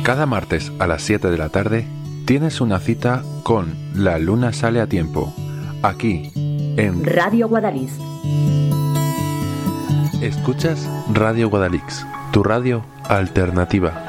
Cada martes a las 7 de la tarde tienes una cita con La Luna Sale a Tiempo, aquí en Radio Guadalix. Escuchas Radio Guadalix, tu radio alternativa.